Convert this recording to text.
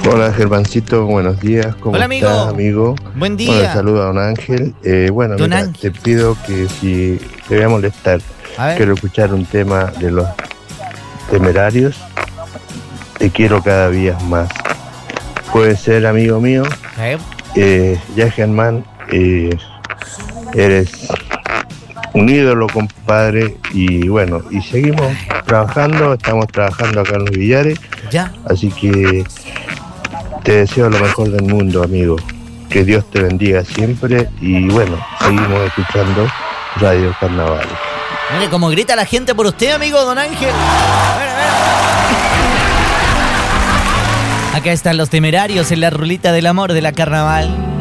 Hola Germancito, buenos días. ¿Cómo Hola, estás, amigo? Buen día. Bueno, saludo a don Ángel. Don Mira, Ángel. te pido que si te voy a molestar, A ver. quiero escuchar un tema de los Temerarios. Te quiero cada día más. Puede ser, amigo mío. Ya Germán, eres un ídolo, compadre. Y bueno, y seguimos trabajando. Estamos trabajando acá en los Villares. Ya. Así que te deseo lo mejor del mundo, amigo. Que Dios te bendiga siempre. Y bueno, seguimos escuchando Radio Carnaval. Mire cómo grita la gente por usted, amigo Don Ángel. A ver. Acá están los Temerarios en la rulita del amor de la Carnaval.